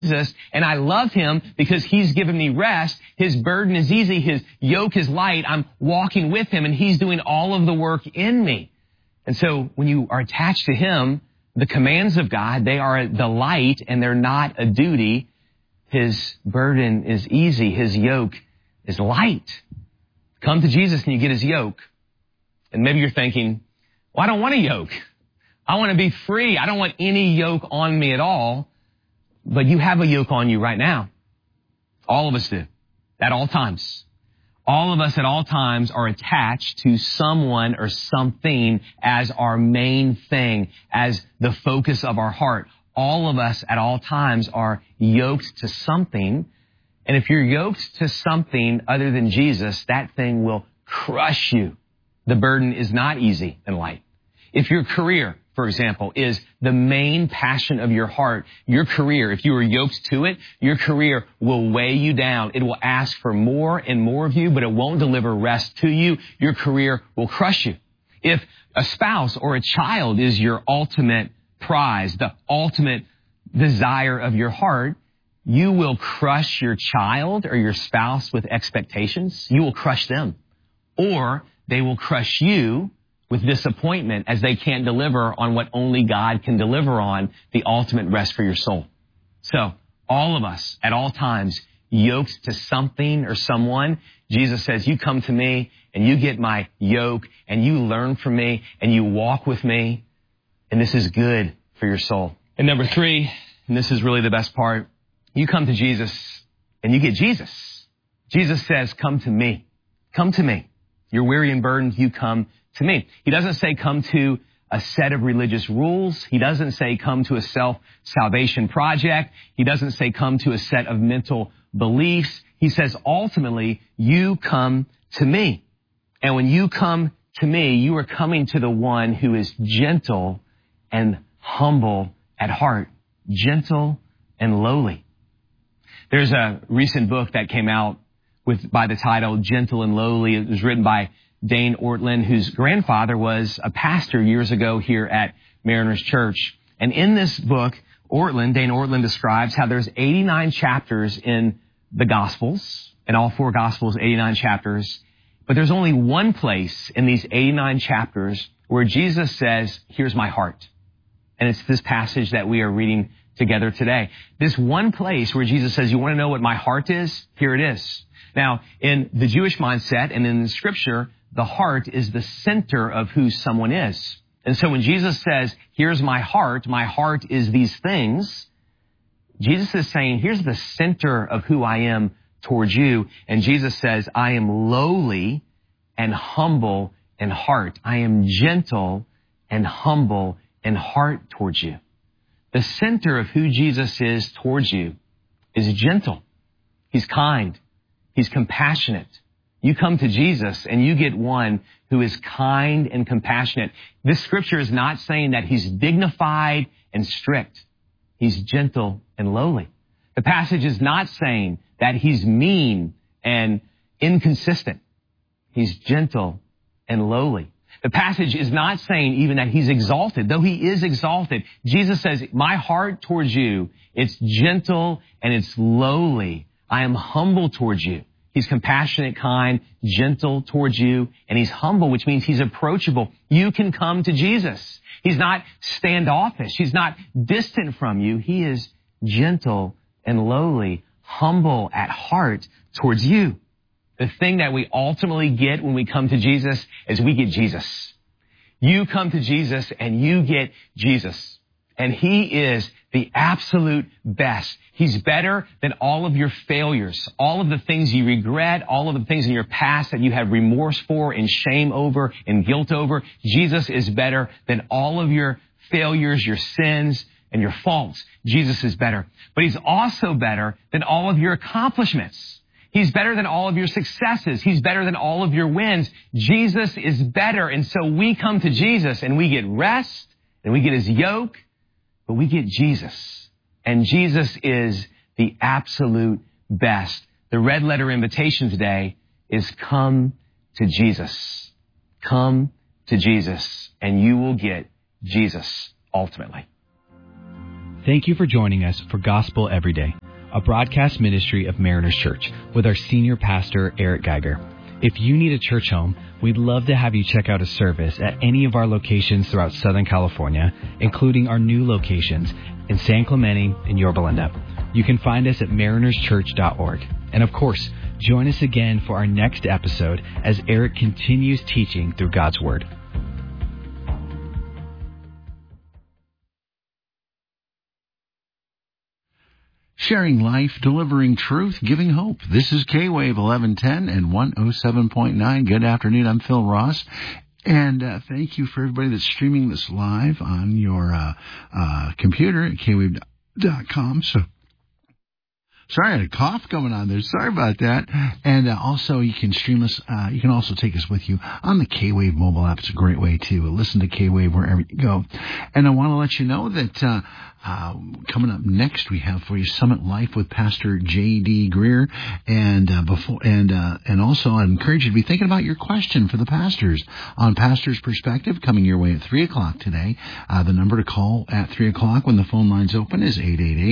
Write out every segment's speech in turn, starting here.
Jesus, and I love him because he's given me rest. His burden is easy. His yoke is light. I'm walking with him and he's doing all of the work in me. And so when you are attached to him, the commands of God, they are a delight and they're not a duty. His burden is easy. His yoke is light. Come to Jesus and you get his yoke. And maybe you're thinking, well, I don't want a yoke. I want to be free. I don't want any yoke on me at all. But you have a yoke on you right now. All of us do. At all times. All of us at all times are attached to someone or something as our main thing, as the focus of our heart. All of us at all times are yoked to something. And if you're yoked to something other than Jesus, that thing will crush you. The burden is not easy and light. If your career, for example, is the main passion of your heart, your career, if you are yoked to it, your career will weigh you down. It will ask for more and more of you, but it won't deliver rest to you. Your career will crush you. If a spouse or a child is your ultimate prize, the ultimate desire of your heart, you will crush your child or your spouse with expectations. You will crush them. Or they will crush you with disappointment as they can't deliver on what only God can deliver on, the ultimate rest for your soul. So all of us at all times yoked to something or someone. Jesus says, you come to me and you get my yoke and you learn from me and you walk with me. And this is good for your soul. And number 3, and this is really the best part, you come to Jesus and you get Jesus. Jesus says, come to me. Come to me. You're weary and burdened, you come to me. He doesn't say come to a set of religious rules. He doesn't say come to a self-salvation project. He doesn't say come to a set of mental beliefs. He says ultimately, you come to me. And when you come to me, you are coming to the one who is gentle and humble at heart. Gentle and lowly. There's a recent book that came out by the title Gentle and Lowly. It was written by Dane Ortlund, whose grandfather was a pastor years ago here at Mariners Church. And in this book, Dane Ortlund describes how there's 89 chapters in the Gospels, in all 4 Gospels, 89 chapters. But there's only one place in these 89 chapters where Jesus says, here's my heart. And it's this passage that we are reading together today. This one place where Jesus says, you want to know what my heart is? Here it is. Now, in the Jewish mindset and in the Scripture, the heart is the center of who someone is. And so when Jesus says, here's my heart is these things, Jesus is saying, here's the center of who I am towards you. And Jesus says, I am lowly and humble in heart. I am gentle and humble in heart towards you. The center of who Jesus is towards you is gentle. He's kind. He's compassionate. You come to Jesus and you get one who is kind and compassionate. This scripture is not saying that he's dignified and strict. He's gentle and lowly. The passage is not saying that he's mean and inconsistent. He's gentle and lowly. The passage is not saying even that he's exalted, though he is exalted. Jesus says, my heart towards you, it's gentle and it's lowly. I am humble towards you. He's compassionate, kind, gentle towards you, and he's humble, which means he's approachable. You can come to Jesus. He's not standoffish. He's not distant from you. He is gentle and lowly, humble at heart towards you. The thing that we ultimately get when we come to Jesus is we get Jesus. You come to Jesus and you get Jesus. And he is the absolute best. He's better than all of your failures, all of the things you regret, all of the things in your past that you have remorse for and shame over and guilt over. Jesus is better than all of your failures, your sins, and your faults. Jesus is better. But he's also better than all of your accomplishments. He's better than all of your successes. He's better than all of your wins. Jesus is better. And so we come to Jesus and we get rest and we get his yoke, but we get Jesus. And Jesus is the absolute best. The red letter invitation today is come to Jesus. Come to Jesus and you will get Jesus ultimately. Thank you for joining us for Gospel Every Day, a broadcast ministry of Mariners Church with our senior pastor, Eric Geiger. If you need a church home, we'd love to have you check out a service at any of our locations throughout Southern California, including our new locations in San Clemente and Yorba Linda. You can find us at marinerschurch.org. And of course, join us again for our next episode as Eric continues teaching through God's Word. Sharing life, delivering truth, giving hope. This is K-Wave 1110 and 107.9. Good afternoon. I'm Phil Ross. And thank you for everybody that's streaming this live on your computer at kwave.com. Sorry, I had a cough going on there. Sorry about that. And also, you can stream us. You can also take us with you on the K-Wave mobile app. It's a great way to listen to K-Wave wherever you go. And I want to let you know that coming up next, we have for you Summit Life with Pastor J.D. Greer. And also, I'd encourage you to be thinking about your question for the pastors on Pastor's Perspective coming your way at 3 o'clock today. The number to call at 3 o'clock when the phone lines open is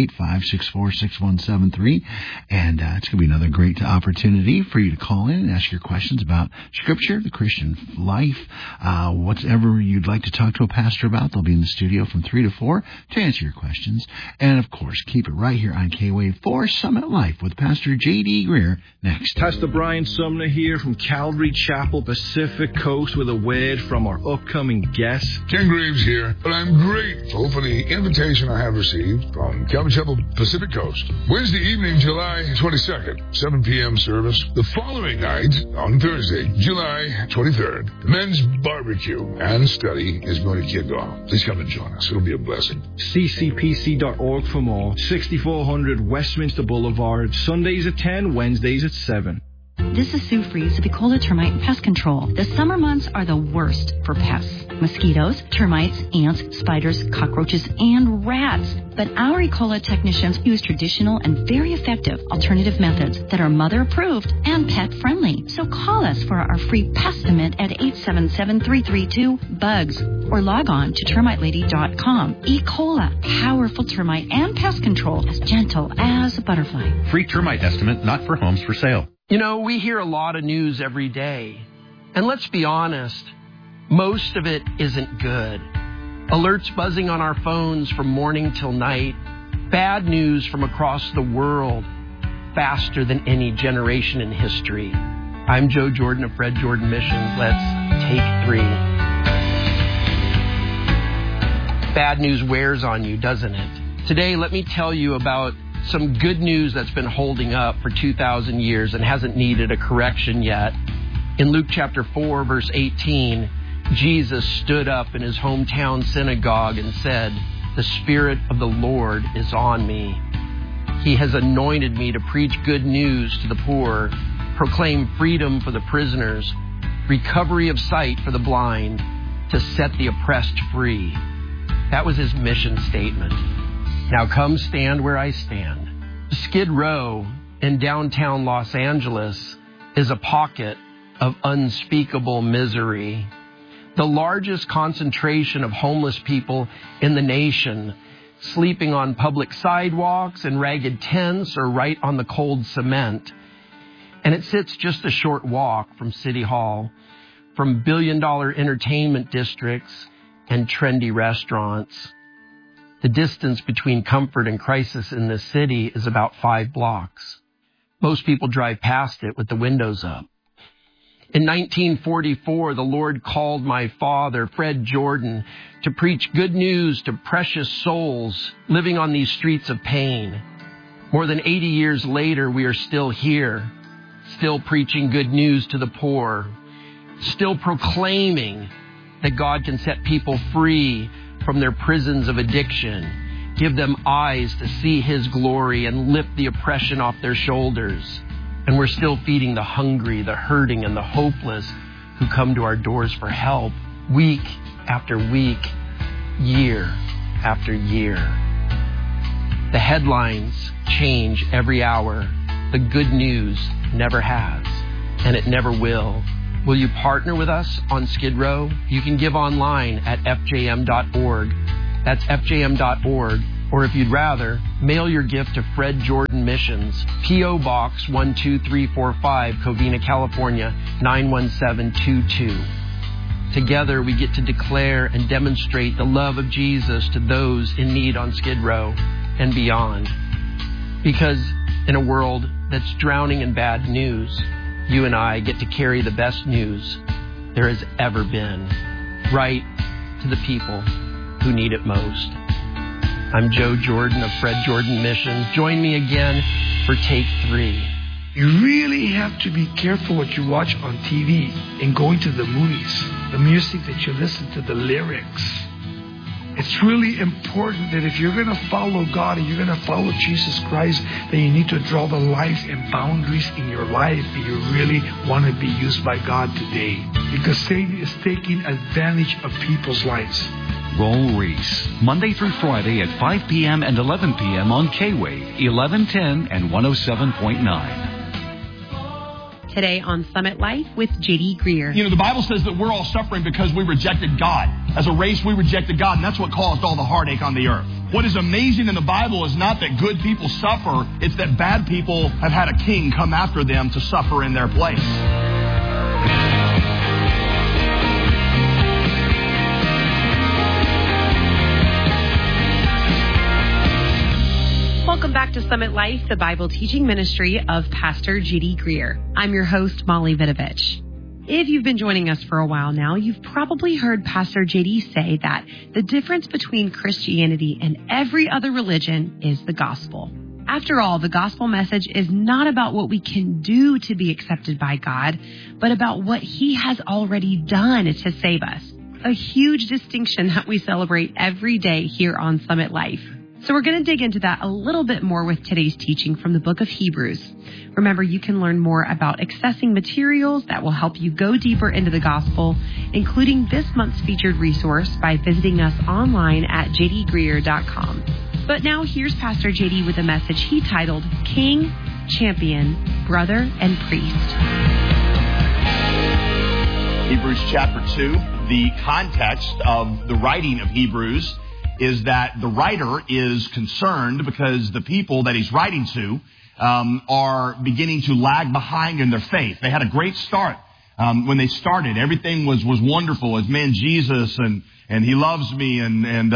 888-564-6173. And it's going to be another great opportunity for you to call in and ask your questions about Scripture, the Christian life, whatever you'd like to talk to a pastor about. They'll be in the studio from 3 to 4 to answer your questions. And, of course, keep it right here on K-Wave for Summit Life with Pastor J.D. Greer next. Pastor Brian Sumner here from Calvary Chapel, Pacific Coast, with a word from our upcoming guest. Ken Graves here, but I'm grateful for the invitation I have received from Calvary Chapel, Pacific Coast. Wednesday evening, July 22nd, 7 p.m. service. The following night, on Thursday, July 23rd, the men's barbecue and study is going to kick off. Please come and join us. It'll be a blessing. ccpc.org for more. 6400 Westminster Boulevard. Sundays at 10, Wednesdays at 7. This is Sue Fries of Ecola Termite and Pest Control. The summer months are the worst for pests. Mosquitoes, termites, ants, spiders, cockroaches, and rats. But our Ecola technicians use traditional and very effective alternative methods that are mother-approved and pet-friendly. So call us for our free Pestimate at 877-332-BUGS or log on to termitelady.com. Ecola, powerful termite and pest control, as gentle as a butterfly. Free termite estimate, not for homes for sale. You know, we hear a lot of news every day. And let's be honest, most of it isn't good. Alerts buzzing on our phones from morning till night. Bad news from across the world, faster than any generation in history. I'm Joe Jordan of Fred Jordan Missions. Let's take 3. Bad news wears on you, doesn't it? Today, let me tell you about some good news that's been holding up for 2,000 years and hasn't needed a correction yet. In Luke chapter 4, verse 18, Jesus stood up in his hometown synagogue and said, "The Spirit of the Lord is on me. He has anointed me to preach good news to the poor, proclaim freedom for the prisoners, recovery of sight for the blind, to set the oppressed free." That was his mission statement. Now come stand where I stand. Skid Row in downtown Los Angeles is a pocket of unspeakable misery. The largest concentration of homeless people in the nation, sleeping on public sidewalks and ragged tents or right on the cold cement. And it sits just a short walk from City Hall, from billion-dollar entertainment districts and trendy restaurants. The distance between comfort and crisis in this city is about 5 blocks. Most people drive past it with the windows up. In 1944, the Lord called my father, Fred Jordan, to preach good news to precious souls living on these streets of pain. More than 80 years later, we are still here, still preaching good news to the poor, still proclaiming that God can set people free from their prisons of addiction, give them eyes to see His glory and lift the oppression off their shoulders. And we're still feeding the hungry, the hurting, and the hopeless who come to our doors for help week after week, year after year. The headlines change every hour. The good news never has, and it never will. Will you partner with us on Skid Row? You can give online at fjm.org. That's fjm.org. Or if you'd rather, mail your gift to Fred Jordan Missions, P.O. Box 12345, Covina, California, 91722. Together, we get to declare and demonstrate the love of Jesus to those in need on Skid Row and beyond. Because in a world that's drowning in bad news, you and I get to carry the best news there has ever been, right to the people who need it most. I'm Joe Jordan of Fred Jordan Missions. Join me again for Take 3. You really have to be careful what you watch on TV and going to the movies, the music that you listen to, the lyrics. It's really important that if you're going to follow God and you're going to follow Jesus Christ, that you need to draw the lines and boundaries in your life if you really want to be used by God today. Because Satan is taking advantage of people's lives. Roll Reese, Monday through Friday at 5 p.m. and 11 p.m. on K-Wave, 1110 and 107.9. Today on Summit Life with J.D. Greer. You know, the Bible says that we're all suffering because we rejected God. As a race, we rejected God, and that's what caused all the heartache on the earth. What is amazing in the Bible is not that good people suffer, it's that bad people have had a king come after them to suffer in their place. Welcome back to Summit Life, the Bible teaching ministry of Pastor J.D. Greer. I'm your host, Molly Vidovich. If you've been joining us for a while now, you've probably heard Pastor J.D. say that the difference between Christianity and every other religion is the gospel. After all, the gospel message is not about what we can do to be accepted by God, but about what He has already done to save us. A huge distinction that we celebrate every day here on Summit Life. So we're going to dig into that a little bit more with today's teaching from the book of Hebrews. Remember, you can learn more about accessing materials that will help you go deeper into the gospel, including this month's featured resource by visiting us online at jdgreer.com. But now here's Pastor JD with a message he titled King, Champion, Brother, and Priest. Hebrews chapter 2, the context of the writing of Hebrews is that the writer is concerned because the people that he's writing to are beginning to lag behind in their faith. They had a great start when they started. Everything was wonderful. It's man Jesus and he loves me and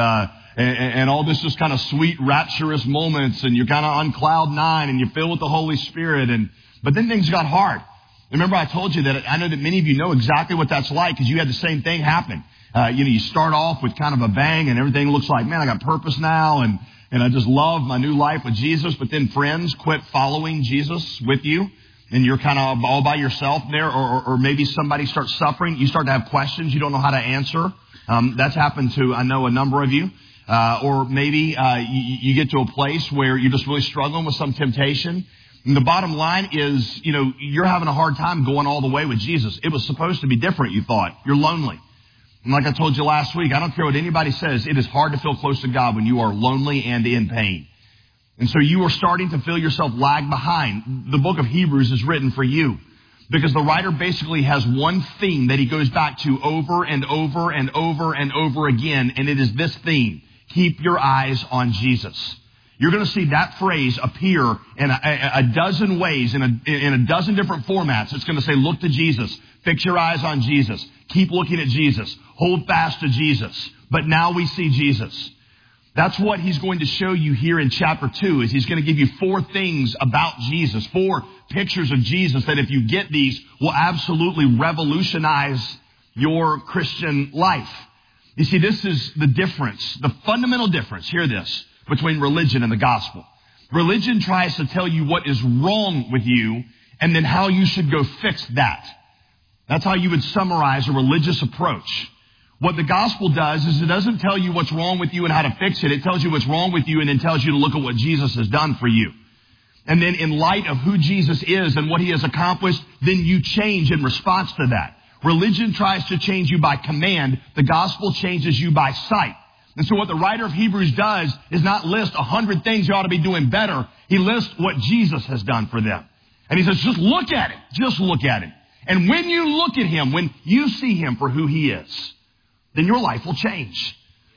all this just kind of sweet rapturous moments, and you're kind of on cloud 9 and you're filled with the Holy Spirit. But then things got hard. Remember, I told you that I know that many of you know exactly what that's like because you had the same thing happen. You start off with kind of a bang and everything looks like, man, I got purpose now and I just love my new life with Jesus. But then friends quit following Jesus with you and you're kind of all by yourself there, or maybe somebody starts suffering. You start to have questions you don't know how to answer. That's happened to, I know, a number of you. Or maybe you get to a place where you're just really struggling with some temptation. And the bottom line is, you're having a hard time going all the way with Jesus. It was supposed to be different, you thought. You're lonely. And like I told you last week, I don't care what anybody says, it is hard to feel close to God when you are lonely and in pain. And so you are starting to feel yourself lag behind. The book of Hebrews is written for you because the writer basically has one theme that he goes back to over and over and over and over again, and it is this theme: keep your eyes on Jesus. You're going to see that phrase appear in a dozen ways, in a dozen different formats. It's going to say, look to Jesus. Fix your eyes on Jesus. Keep looking at Jesus. Hold fast to Jesus. But now we see Jesus. That's what he's going to show you here in chapter 2, is he's going to give you 4 things about Jesus, 4 pictures of Jesus that if you get these will absolutely revolutionize your Christian life. You see, this is the difference, the fundamental difference, hear this, between religion and the gospel. Religion tries to tell you what is wrong with you and then how you should go fix that. That's how you would summarize a religious approach. What the gospel does is it doesn't tell you what's wrong with you and how to fix it. It tells you what's wrong with you and then tells you to look at what Jesus has done for you. And then in light of who Jesus is and what he has accomplished, then you change in response to that. Religion tries to change you by command. The gospel changes you by sight. And so what the writer of Hebrews does is not list 100 things you ought to be doing better. He lists what Jesus has done for them. And he says, just look at it. Just look at it. And when you look at him, when you see him for who he is, then your life will change.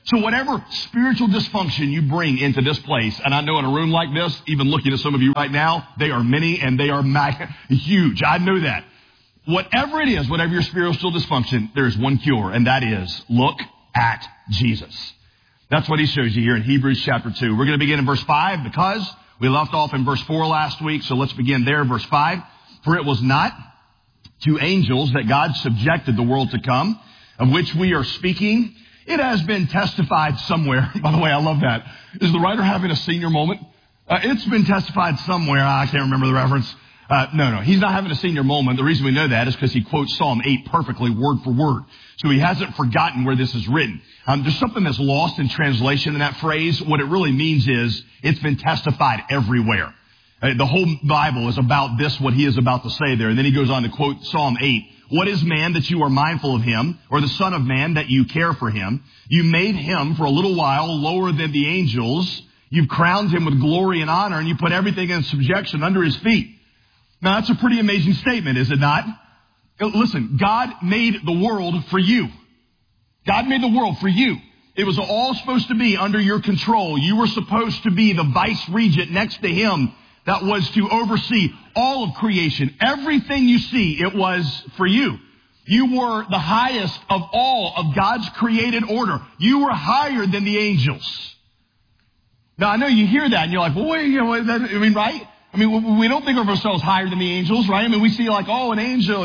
So whatever spiritual dysfunction you bring into this place, and I know in a room like this, even looking at some of you right now, they are many and they are huge. I know that. Whatever it is, whatever your spiritual dysfunction, there is one cure, and that is look at Jesus. That's what he shows you here in Hebrews chapter 2. We're going to begin in verse 5 because we left off in verse 4 last week, so let's begin there, verse 5. For it was not to angels that God subjected the world to come, of which we are speaking. It has been testified somewhere. By the way, I love that. Is the writer having a senior moment? It's been testified somewhere. I can't remember the reference. No, he's not having a senior moment. The reason we know that is because he quotes Psalm 8 perfectly, word for word. So he hasn't forgotten where this is written. There's something that's lost in translation in that phrase. What it really means is it's been testified everywhere. The whole Bible is about this, what he is about to say there. And then he goes on to quote Psalm 8. What is man that you are mindful of him, or the son of man that you care for him? You made him for a little while lower than the angels. You've crowned him with glory and honor, and you put everything in subjection under his feet. Now, that's a pretty amazing statement, is it not? Listen, God made the world for you. God made the world for you. It was all supposed to be under your control. You were supposed to be the vice regent next to him that was to oversee all of creation. Everything you see, it was for you. You were the highest of all of God's created order. You were higher than the angels. Now, I know you hear that and you're like, well, wait, right? I mean, we don't think of ourselves higher than the angels, right? I mean, we see like, oh, an angel,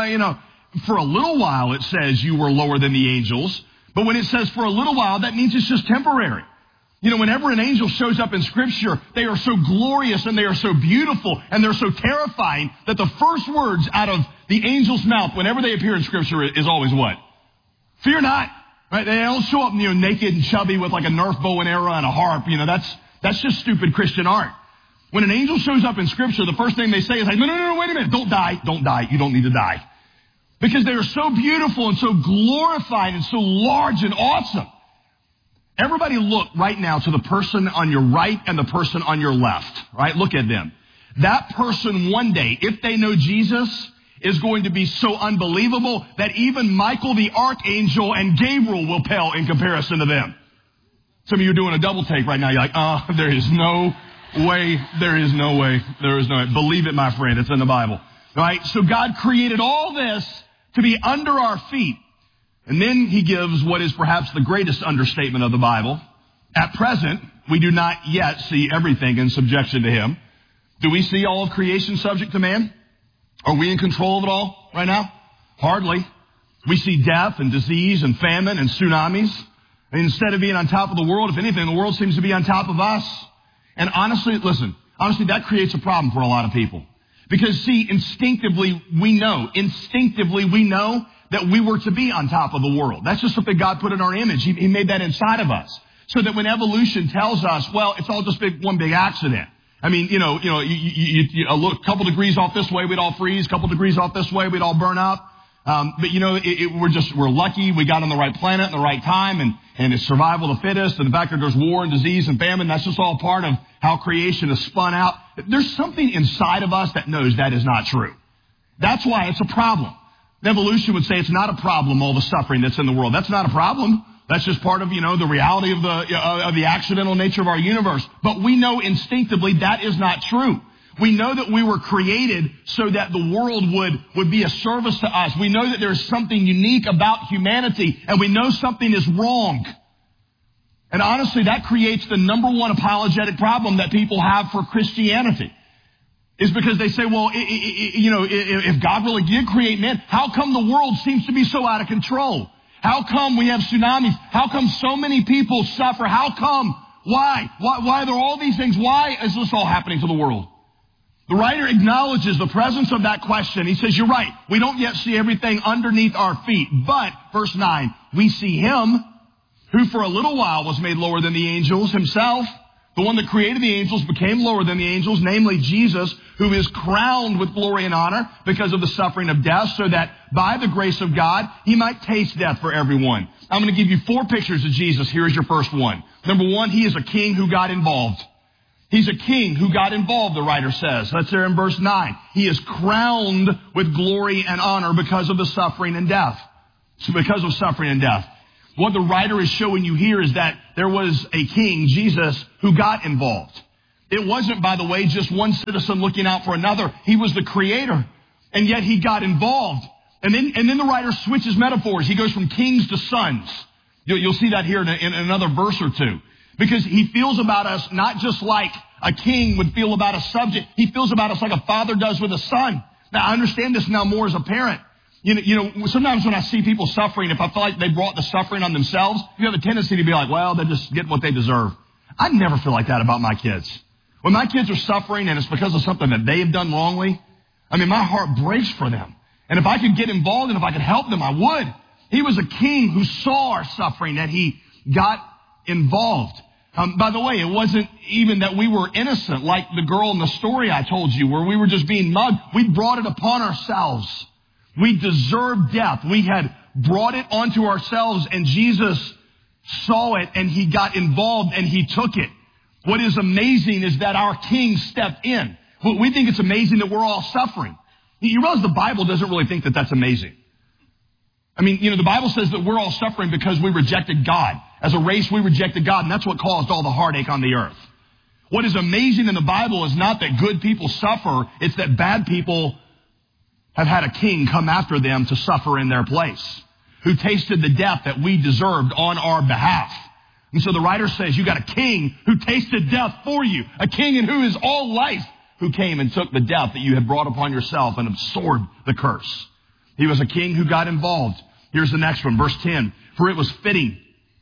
for a little while it says you were lower than the angels. But when it says for a little while, that means it's just temporary. Whenever an angel shows up in Scripture, they are so glorious and they are so beautiful and they're so terrifying that the first words out of the angel's mouth whenever they appear in Scripture is always what? Fear not. Right? They don't show up, naked and chubby with like a Nerf bow and arrow and a harp. That's just stupid Christian art. When an angel shows up in Scripture, the first thing they say is like, no, wait a minute. Don't die. You don't need to die. Because they are so beautiful and so glorified and so large and awesome. Everybody look right now to the person on your right and the person on your left, right? Look at them. That person one day, if they know Jesus, is going to be so unbelievable that even Michael the archangel and Gabriel will pale in comparison to them. Some of you are doing a double take right now. You're like, there is no way. There is no way. There is no way. Believe it, my friend. It's in the Bible. Right? So God created all this to be under our feet. And then he gives what is perhaps the greatest understatement of the Bible. At present, we do not yet see everything in subjection to him. Do we see all of creation subject to man? Are we in control of it all right now? Hardly. We see death and disease and famine and tsunamis. And instead of being on top of the world, if anything, the world seems to be on top of us. And honestly, that creates a problem for a lot of people. Because see, instinctively we know that we were to be on top of the world. That's just something God put in our image. He made that inside of us. So that when evolution tells us, well, it's all just one big accident. I mean, you look a couple degrees off this way, we'd all freeze. A couple degrees off this way, we'd all burn up. But we're lucky we got on the right planet at the right time, and it's survival of the fittest, and the fact that there's war and disease and famine, that's just all part of how creation is spun out. There's something inside of us that knows that is not true. That's why it's a problem. Evolution would say it's not a problem, all the suffering that's in the world. That's not a problem. That's just part of, the reality of the accidental nature of our universe. But we know instinctively that is not true. We know that we were created so that the world would be a service to us. We know that there's something unique about humanity, and we know something is wrong. And honestly, that creates the number one apologetic problem that people have for Christianity. Is because they say, well, if God really did create man, how come the world seems to be so out of control? How come we have tsunamis? How come so many people suffer? How come? Why? Why are there all these things? Why is this all happening to the world? The writer acknowledges the presence of that question. He says, you're right. We don't yet see everything underneath our feet. But, verse 9, we see him who for a little while was made lower than the angels himself. The one that created the angels became lower than the angels, namely Jesus, who is crowned with glory and honor because of the suffering of death, so that by the grace of God, he might taste death for everyone. I'm going to give you 4 pictures of Jesus. Here is your first one. Number 1, he is a king who got involved. He's a king who got involved, the writer says. That's there in verse 9. He is crowned with glory and honor because of the suffering and death. So because of suffering and death. What the writer is showing you here is that there was a king, Jesus, who got involved. It wasn't, by the way, just one citizen looking out for another. He was the creator, and yet he got involved. And then the writer switches metaphors. He goes from kings to sons. You'll see that here in another verse or two. Because he feels about us not just like a king would feel about a subject. He feels about us like a father does with a son. Now, I understand this now more as a parent. You know, sometimes when I see people suffering, if I feel like they brought the suffering on themselves, you have a tendency to be like, well, they just get what they deserve. I never feel like that about my kids. When my kids are suffering and it's because of something that they have done wrongly, I mean, my heart breaks for them. And if I could get involved and if I could help them, I would. He was a king who saw our suffering and he got involved. By the way, it wasn't even that we were innocent like the girl in the story I told you where we were just being mugged. We brought it upon ourselves. We deserved death. We had brought it onto ourselves, and Jesus saw it, and he got involved, and he took it. What is amazing is that our king stepped in. We think it's amazing that we're all suffering. You realize the Bible doesn't really think that that's amazing. I mean, the Bible says that we're all suffering because we rejected God. As a race, we rejected God, and that's what caused all the heartache on the earth. What is amazing in the Bible is not that good people suffer, it's that bad people have had a king come after them to suffer in their place, who tasted the death that we deserved on our behalf. And so the writer says, you got a king who tasted death for you, a king in who is all life, who came and took the death that you had brought upon yourself and absorbed the curse. He was a king who got involved. Here's the next one, verse 10. For it was fitting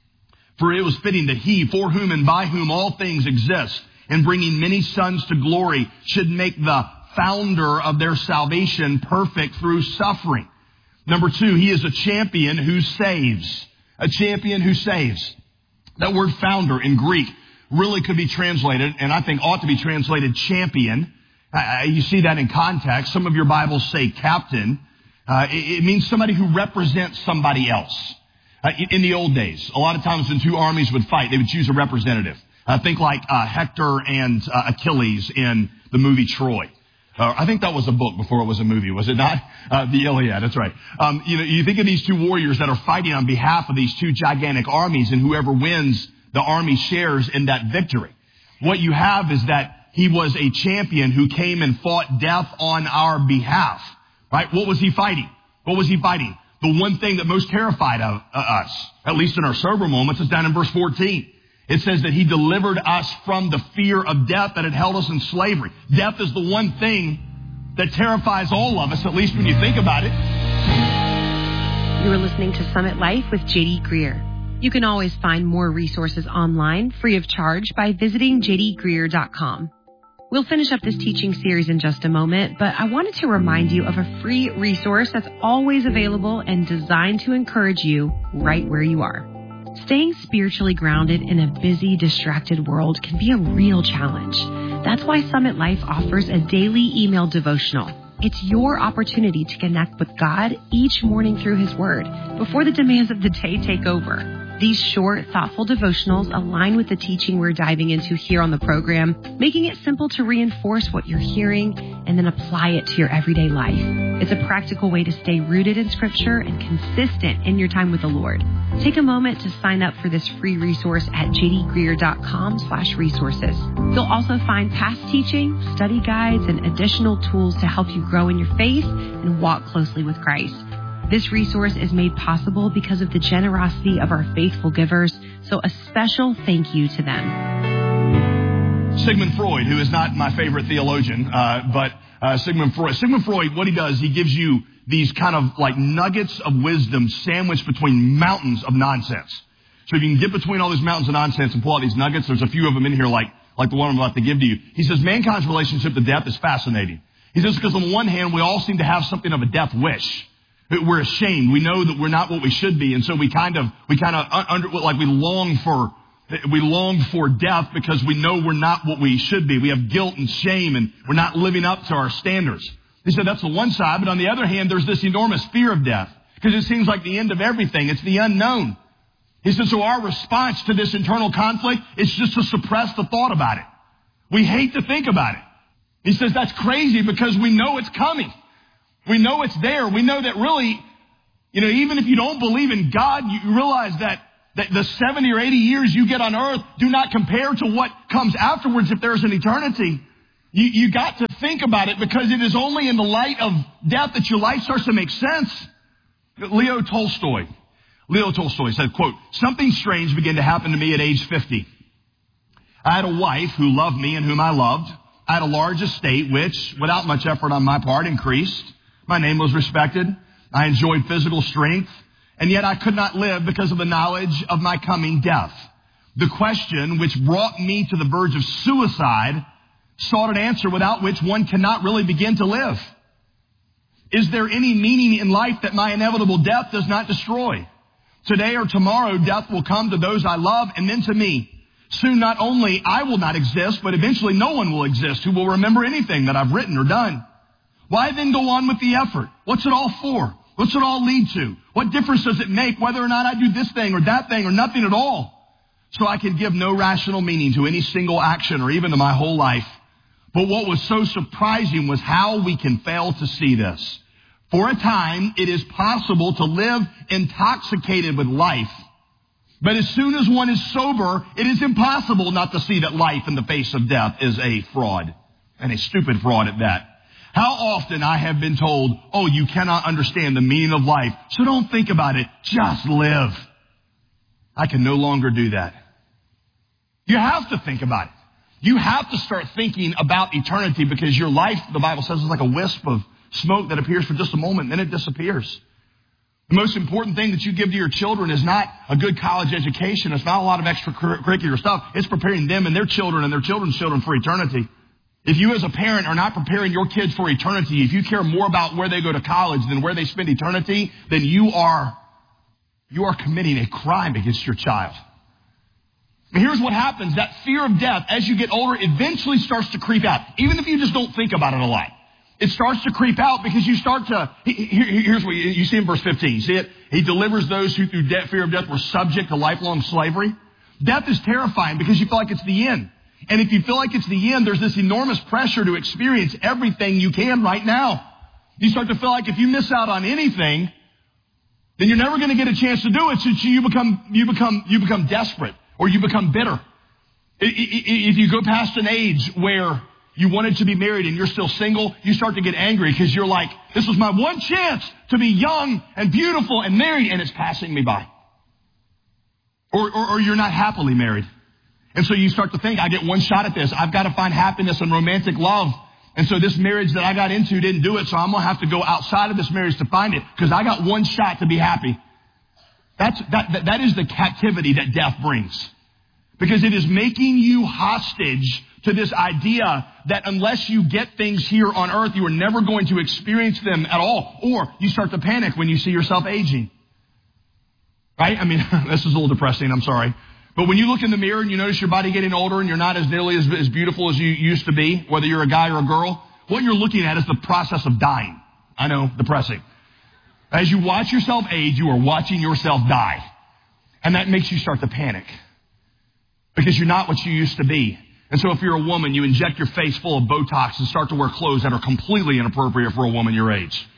that he, for whom and by whom all things exist, in bringing many sons to glory, should make the founder of their salvation perfect through suffering. Number 2, he is a champion who saves. A champion who saves. That word founder in Greek really could be translated, and I think ought to be translated champion. You see that in context. Some of your Bibles say captain. It means somebody who represents somebody else. In the old days, a lot of times when two armies would fight, they would choose a representative. Think like Hector and Achilles in the movie Troy. I think that was a book before it was a movie, was it not? The Iliad, that's right. You think of these two warriors that are fighting on behalf of these two gigantic armies, and whoever wins, the army shares in that victory. What you have is that he was a champion who came and fought death on our behalf. Right? What was he fighting? What was he fighting? The one thing that most terrified of us, at least in our sober moments, is down in verse 14. It says that he delivered us from the fear of death that had held us in slavery. Death is the one thing that terrifies all of us, at least when you think about it. You are listening to Summit Life with J.D. Greer. You can always find more resources online free of charge by visiting jdgreer.com. We'll finish up this teaching series in just a moment, but I wanted to remind you of a free resource that's always available and designed to encourage you right where you are. Staying spiritually grounded in a busy, distracted world can be a real challenge. That's why Summit Life offers a daily email devotional. It's your opportunity to connect with God each morning through His Word before the demands of the day take over. These short, thoughtful devotionals align with the teaching we're diving into here on the program, making it simple to reinforce what you're hearing and then apply it to your everyday life. It's a practical way to stay rooted in Scripture and consistent in your time with the Lord. Take a moment to sign up for this free resource at jdgreer.com/resources. You'll also find past teaching, study guides, and additional tools to help you grow in your faith and walk closely with Christ. This resource is made possible because of the generosity of our faithful givers, so a special thank you to them. Sigmund Freud, who is not my favorite theologian, but Sigmund Freud, what he does, he gives you these kind of like nuggets of wisdom sandwiched between mountains of nonsense. So if you can get between all these mountains of nonsense and pull out these nuggets, there's a few of them in here like the one I'm about to give to you. He says mankind's relationship to death is fascinating. He says because on the one hand, we all seem to have something of a death wish. We're ashamed. We know that we're not what we should be. And so we long for death because we know we're not what we should be. We have guilt and shame and we're not living up to our standards. He said that's the one side. But on the other hand, there's this enormous fear of death because it seems like the end of everything. It's the unknown. He said, so our response to this internal conflict is just to suppress the thought about it. We hate to think about it. He says that's crazy because we know it's coming. We know it's there. We know that really You know, even if you don't believe in God, you realize that the 70 or 80 years you get on earth do not compare to what comes afterwards if there's an eternity. You got to think about it, because it is only in the light of death that your life starts to make sense. Leo Tolstoy said, quote, "Something strange began to happen to me at age 50. I had a wife who loved me and whom I loved. I had a large estate which, without much effort on my part, increased. My name was respected. I enjoyed physical strength. And yet I could not live because of the knowledge of my coming death. The question which brought me to the verge of suicide sought an answer without which one cannot really begin to live. Is there any meaning in life that my inevitable death does not destroy? Today or tomorrow, death will come to those I love and then to me. Soon not only I will not exist, but eventually no one will exist who will remember anything that I've written or done. Why then go on with the effort? What's it all for? What's it all lead to? What difference does it make whether or not I do this thing or that thing or nothing at all? So I can give no rational meaning to any single action or even to my whole life. But what was so surprising was how we can fail to see this. For a time, it is possible to live intoxicated with life. But as soon as one is sober, it is impossible not to see that life in the face of death is a fraud, and a stupid fraud at that. How often I have been told, oh, you cannot understand the meaning of life, so don't think about it, just live. I can no longer do that. You have to think about it. You have to start thinking about eternity, because your life, the Bible says, is like a wisp of smoke that appears for just a moment, and then it disappears. The most important thing that you give to your children is not a good college education. It's not a lot of extracurricular stuff. It's preparing them and their children's children for eternity. If you as a parent are not preparing your kids for eternity, if you care more about where they go to college than where they spend eternity, then you are committing a crime against your child. And here's what happens. That fear of death, as you get older, eventually starts to creep out. Even if you just don't think about it a lot. It starts to creep out because you start to, here's what you see in verse 15. You see it? He delivers those who through fear of death were subject to lifelong slavery. Death is terrifying because you feel like it's the end. And if you feel like it's the end, there's this enormous pressure to experience everything you can right now. You start to feel like if you miss out on anything, then you're never going to get a chance to do it. So you become desperate, or you become bitter. If you go past an age where you wanted to be married and you're still single, you start to get angry because you're like, this was my one chance to be young and beautiful and married, and it's passing me by. Or you're not happily married. And so you start to think, I get one shot at this. I've got to find happiness and romantic love. And so this marriage that I got into didn't do it, so I'm going to have to go outside of this marriage to find it, because I got one shot to be happy. That is the captivity that death brings. Because it is making you hostage to this idea that unless you get things here on earth, you are never going to experience them at all. Or you start to panic when you see yourself aging. Right? I mean, this is a little depressing, I'm sorry. But when you look in the mirror and you notice your body getting older and you're not as nearly as beautiful as you used to be, whether you're a guy or a girl, what you're looking at is the process of dying. I know, depressing. As you watch yourself age, you are watching yourself die. And that makes you start to panic. Because you're not what you used to be. And so if you're a woman, you inject your face full of Botox and start to wear clothes that are completely inappropriate for a woman your age.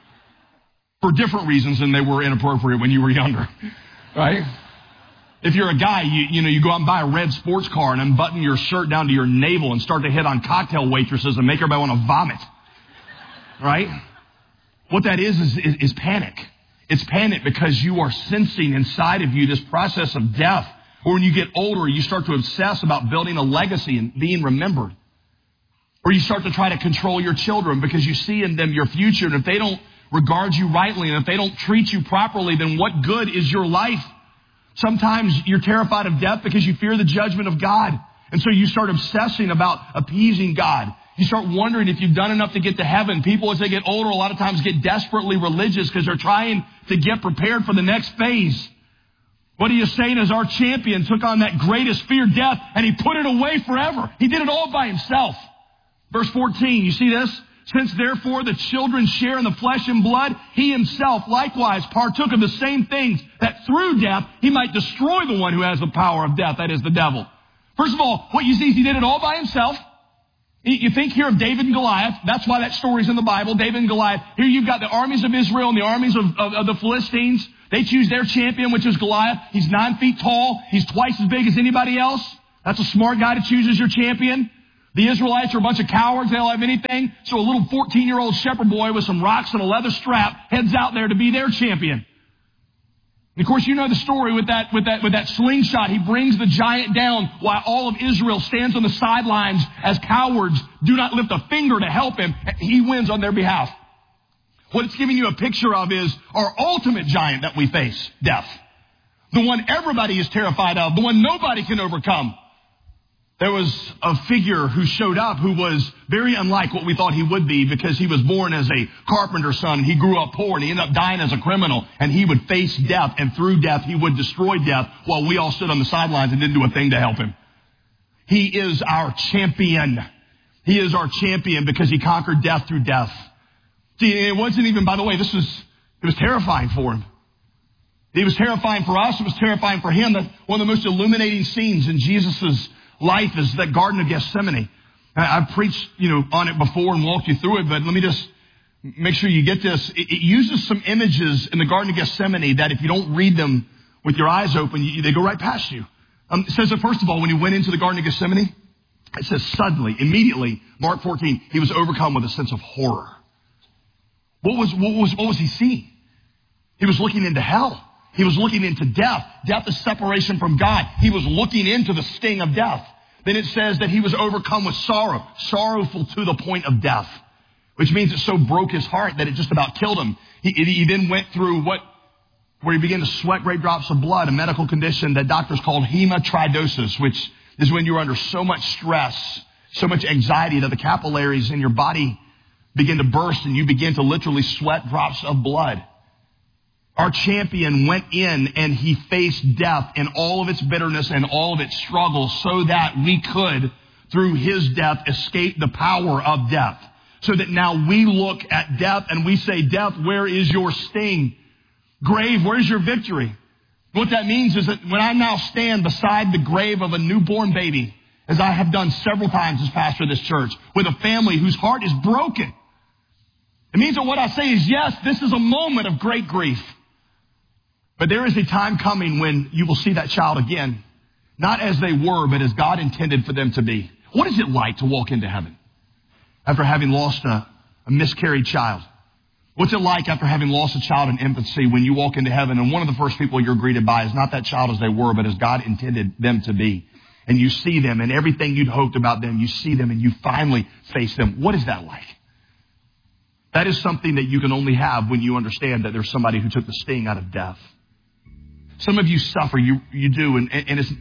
For different reasons than they were inappropriate when you were younger. Right? If you're a guy, you go out and buy a red sports car and unbutton your shirt down to your navel and start to hit on cocktail waitresses and make everybody want to vomit. Right? What that is panic. It's panic because you are sensing inside of you this process of death. Or when you get older, you start to obsess about building a legacy and being remembered. Or you start to try to control your children because you see in them your future. And if they don't regard you rightly and if they don't treat you properly, then what good is your life? Sometimes you're terrified of death because you fear the judgment of God. And so you start obsessing about appeasing God. You start wondering if you've done enough to get to heaven. People, as they get older, a lot of times get desperately religious because they're trying to get prepared for the next phase. What are you saying is our champion took on that greatest fear, death, and he put it away forever. He did it all by himself. Verse 14, you see this? Since therefore the children share in the flesh and blood, he himself likewise partook of the same things, that through death he might destroy the one who has the power of death, that is the devil. First of all, what you see is he did it all by himself. You think here of David and Goliath. That's why that story's in the Bible, David and Goliath. Here you've got the armies of Israel and the armies of the Philistines. They choose their champion, which is Goliath. He's 9 feet tall. He's twice as big as anybody else. That's a smart guy to choose as your champion. The Israelites are a bunch of cowards. They don't have anything. So a little 14-year-old shepherd boy with some rocks and a leather strap heads out there to be their champion. And of course, you know the story with that slingshot. He brings the giant down while all of Israel stands on the sidelines as cowards do not lift a finger to help him. He wins on their behalf. What it's giving you a picture of is our ultimate giant that we face, death. The one everybody is terrified of, the one nobody can overcome. There was a figure who showed up who was very unlike what we thought he would be because he was born as a carpenter's son and he grew up poor and he ended up dying as a criminal and he would face death and through death he would destroy death while we all stood on the sidelines and didn't do a thing to help him. He is our champion. He is our champion because he conquered death through death. See, it wasn't even, by the way, it was terrifying for him. It was terrifying for us. It was terrifying for him. That one of the most illuminating scenes in Jesus' life is that Garden of Gethsemane. I've preached, on it before and walked you through it, but let me just make sure you get this. It uses some images in the Garden of Gethsemane that if you don't read them with your eyes open, they go right past you. It says that first of all, when he went into the Garden of Gethsemane, it says suddenly, immediately, Mark 14, he was overcome with a sense of horror. What was he seeing? He was looking into hell. He was looking into death. Death is separation from God. He was looking into the sting of death. Then it says that he was overcome with sorrow, sorrowful to the point of death, which means it so broke his heart that it just about killed him. He then went through where he began to sweat great drops of blood, a medical condition that doctors called hematidrosis, which is when you're under so much stress, so much anxiety that the capillaries in your body begin to burst and you begin to literally sweat drops of blood. Our champion went in and he faced death in all of its bitterness and all of its struggles so that we could, through his death, escape the power of death. So that now we look at death and we say, death, where is your sting? Grave, where's your victory? What that means is that when I now stand beside the grave of a newborn baby, as I have done several times as pastor of this church, with a family whose heart is broken, it means that what I say is, yes, this is a moment of great grief. But there is a time coming when you will see that child again, not as they were, but as God intended for them to be. What is it like to walk into heaven after having lost a miscarried child? What's it like after having lost a child in infancy when you walk into heaven and one of the first people you're greeted by is not that child as they were, but as God intended them to be? And you see them and everything you'd hoped about them, you see them and you finally face them. What is that like? That is something that you can only have when you understand that there's somebody who took the sting out of death. Some of you suffer, you do, and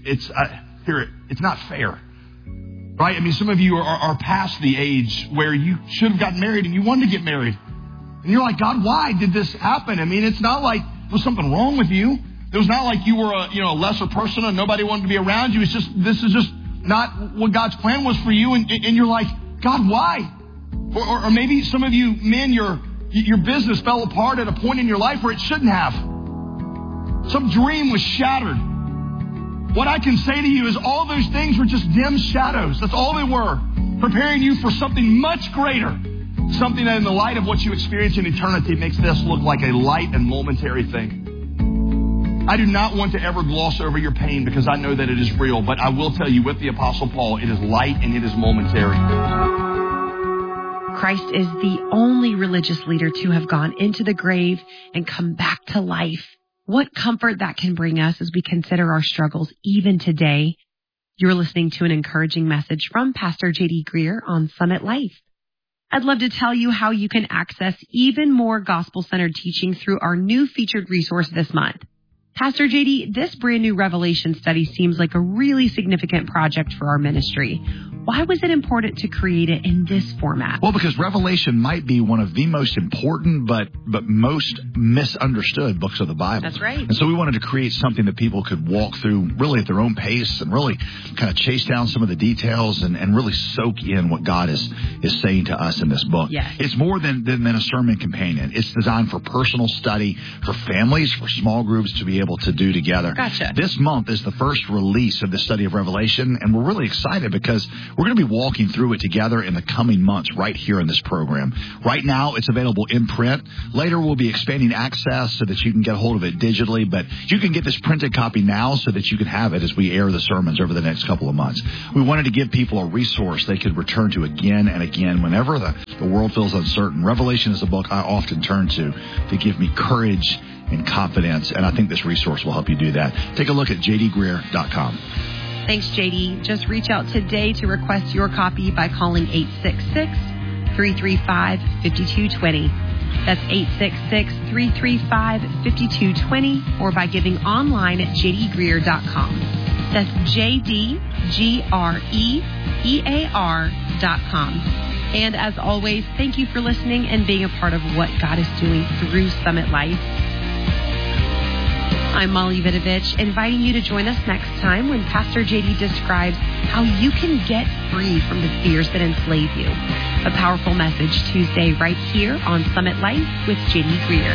it's not fair, right? I mean, some of you are past the age where you should have gotten married and you wanted to get married. And you're like, God, why did this happen? I mean, it's not like there was something wrong with you. It was not like you were a lesser person and nobody wanted to be around you. It's just, this is just not what God's plan was for you. And you're like, God, why? Or maybe some of you men, your business fell apart at a point in your life where it shouldn't have. Some dream was shattered. What I can say to you is all those things were just dim shadows. That's all they were. Preparing you for something much greater. Something that in the light of what you experience in eternity makes this look like a light and momentary thing. I do not want to ever gloss over your pain because I know that it is real. But I will tell you with the Apostle Paul, it is light and it is momentary. Christ is the only religious leader to have gone into the grave and come back to life. What comfort that can bring us as we consider our struggles even today. You're listening to an encouraging message from Pastor J.D. Greer on Summit Life. I'd love to tell you how you can access even more gospel-centered teaching through our new featured resource this month. Pastor J.D., this brand new Revelation study seems like a really significant project for our ministry. Why was it important to create it in this format? Well, because Revelation might be one of the most important but most misunderstood books of the Bible. That's right. And so we wanted to create something that people could walk through really at their own pace and really kind of chase down some of the details and really soak in what God is saying to us in this book. Yes. It's more than a sermon companion. It's designed for personal study, for families, for small groups to be able able to do together. Gotcha. This month is the first release of the study of Revelation, and we're really excited because we're going to be walking through it together in the coming months right here in this program. Right now, it's available in print. Later, we'll be expanding access so that you can get a hold of it digitally, but you can get this printed copy now so that you can have it as we air the sermons over the next couple of months. We wanted to give people a resource they could return to again and again whenever the world feels uncertain. Revelation is a book I often turn to give me courage and confidence, and I think this resource will help you do that. Take a look at jdgreer.com. Thanks, JD. Just reach out today to request your copy by calling 866-335-5220. That's 866-335-5220, or by giving online at jdgreer.com. That's jdgreer.com. And as always, thank you for listening and being a part of what God is doing through Summit Life. I'm Molly Vidovich, inviting you to join us next time when Pastor JD describes how you can get free from the fears that enslave you. A powerful message Tuesday right here on Summit Life with JD Greer.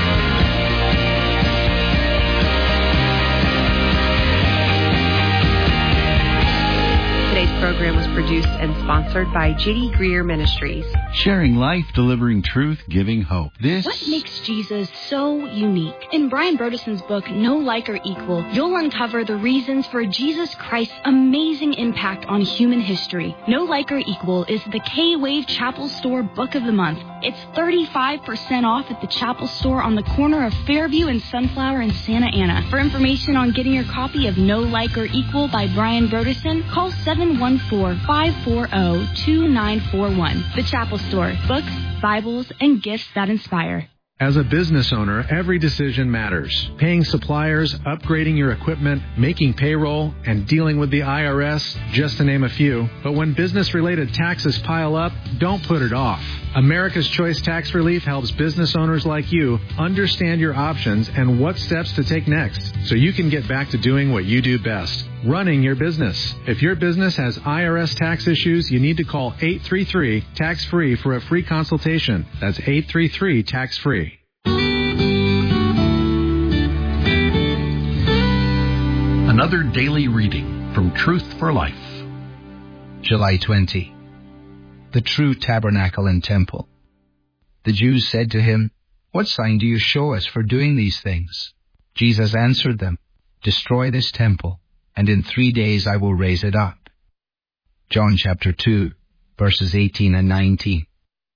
Today's program was produced and sponsored by J.D. Greer Ministries. Sharing life, delivering truth, giving hope. What makes Jesus so unique? In Brian Brodeson's book, No Like or Equal, you'll uncover the reasons for Jesus Christ's amazing impact on human history. No Like or Equal is the K-Wave Chapel Store Book of the Month. It's 35% off at the Chapel Store on the corner of Fairview and Sunflower in Santa Ana. For information on getting your copy of No Like or Equal by Brian Brodeson, call 714-540-2941. The Chapel Store. Books, Bibles, and gifts that inspire. As a business owner, every decision matters. Paying suppliers, upgrading your equipment, making payroll, and dealing with the IRS, just to name a few. But when business-related taxes pile up, don't put it off. America's Choice Tax Relief helps business owners like you understand your options and what steps to take next so you can get back to doing what you do best, running your business. If your business has IRS tax issues, you need to call 833-TAX-FREE for a free consultation. That's 833-TAX-FREE. Another daily reading from Truth for Life. July 20. The true tabernacle and temple. The Jews said to him, "What sign do you show us for doing these things?" Jesus answered them, "Destroy this temple, and in 3 days I will raise it up." John chapter 2, verses 18 and 19.